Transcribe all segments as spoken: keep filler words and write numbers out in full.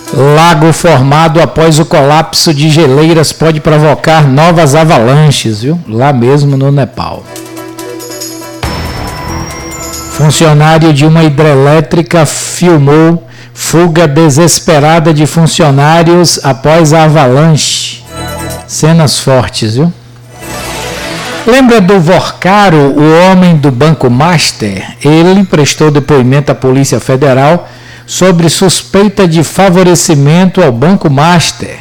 Lago formado após o colapso de geleiras pode provocar novas avalanches, viu? Lá mesmo no Nepal. Funcionário de uma hidrelétrica filmou fuga desesperada de funcionários após a avalanche. Cenas fortes, viu? Lembra do Vorcaro, o homem do Banco Master? Ele prestou depoimento à Polícia Federal sobre suspeita de favorecimento ao Banco Master.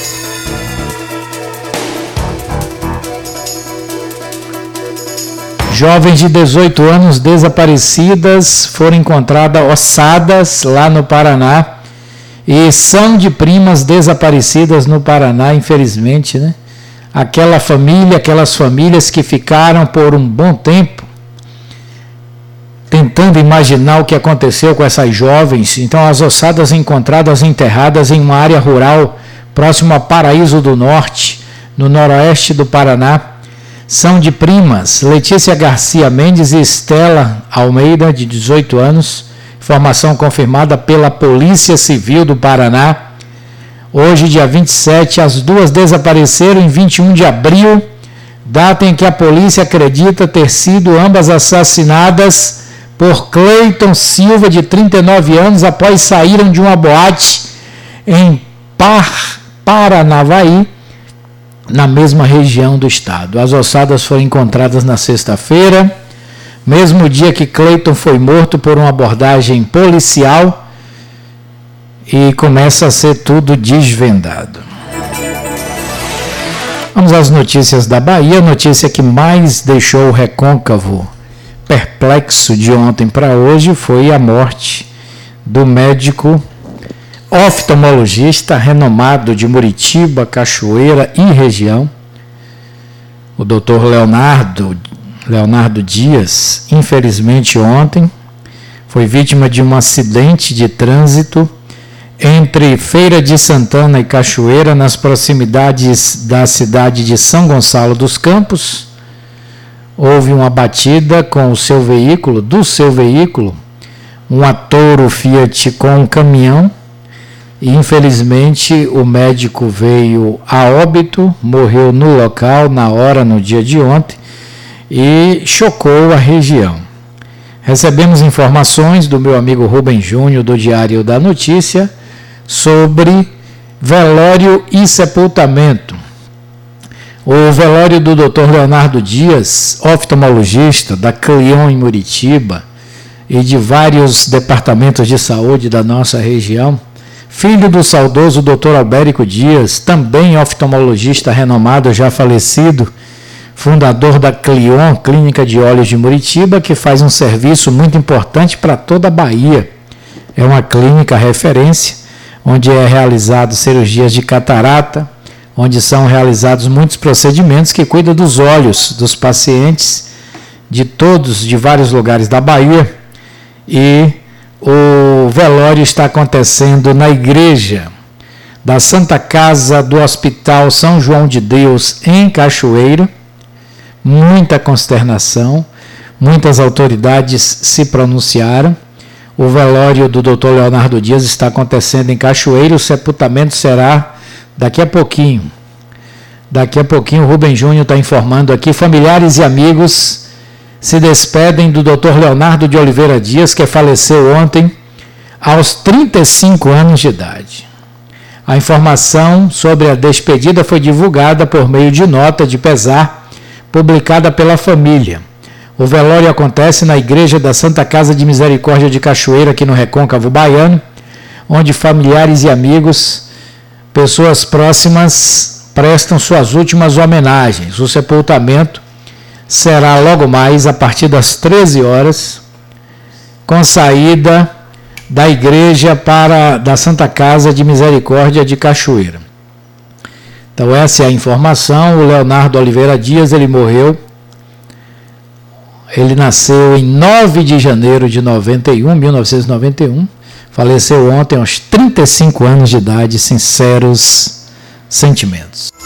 Jovens de dezoito anos desaparecidas foram encontradas ossadas lá no Paraná e são de primas desaparecidas no Paraná, infelizmente, né? Aquela família, aquelas famílias que ficaram por um bom tempo tentando imaginar o que aconteceu com essas jovens. Então, as ossadas encontradas enterradas em uma área rural próximo a Paraíso do Norte, no noroeste do Paraná, são de primas Letícia Garcia Mendes e Estela Almeida, de dezoito anos, informação confirmada pela Polícia Civil do Paraná. Hoje, dia vinte e sete, as duas desapareceram em vinte e um de abril, data em que a polícia acredita ter sido ambas assassinadas por Cleiton Silva, de trinta e nove anos, após saíram de uma boate em Par, Paranavaí, na mesma região do estado. As ossadas foram encontradas na sexta-feira, mesmo dia que Cleiton foi morto por uma abordagem policial, e começa a ser tudo desvendado. Vamos às notícias da Bahia. A notícia que mais deixou o recôncavo perplexo de ontem para hoje foi a morte do médico oftalmologista renomado de Muritiba, Cachoeira e região, o doutor Leonardo, Leonardo Dias. Infelizmente, ontem foi vítima de um acidente de trânsito entre Feira de Santana e Cachoeira, nas proximidades da cidade de São Gonçalo dos Campos. Houve uma batida com o seu veículo, do seu veículo, um Toro Fiat com um caminhão, e infelizmente o médico veio a óbito, morreu no local, na hora, no dia de ontem, e chocou a região. Recebemos informações do meu amigo Rubem Júnior, do Diário da Notícia, sobre velório e sepultamento. O velório do doutor Leonardo Dias, oftalmologista da Clion em Muritiba e de vários departamentos de saúde da nossa região, filho do saudoso doutor Albérico Dias, também oftalmologista renomado, já falecido, fundador da Clion, Clínica de Olhos de Muritiba, que faz um serviço muito importante para toda a Bahia. É uma clínica referência, onde é realizado cirurgias de catarata, onde são realizados muitos procedimentos que cuidam dos olhos dos pacientes de todos, de vários lugares da Bahia. E o velório está acontecendo na igreja da Santa Casa do Hospital São João de Deus, em Cachoeira. Muita consternação, muitas autoridades se pronunciaram. O velório do doutor Leonardo Dias está acontecendo em Cachoeira, o sepultamento será daqui a pouquinho. Daqui a pouquinho o Rubem Júnior está informando aqui. Familiares e amigos se despedem do doutor Leonardo de Oliveira Dias, que faleceu ontem aos trinta e cinco anos de idade. A informação sobre a despedida foi divulgada por meio de nota de pesar, publicada pela família. O velório acontece na Igreja da Santa Casa de Misericórdia de Cachoeira, aqui no Recôncavo Baiano, onde familiares e amigos, pessoas próximas, prestam suas últimas homenagens. O sepultamento será logo mais a partir das treze horas, com saída da Igreja para, da Santa Casa de Misericórdia de Cachoeira. Então essa é a informação. O Leonardo Oliveira Dias, ele morreu. Ele nasceu em nove de janeiro de noventa e um, mil novecentos e noventa e um, faleceu ontem aos trinta e cinco anos de idade. Sinceros sentimentos.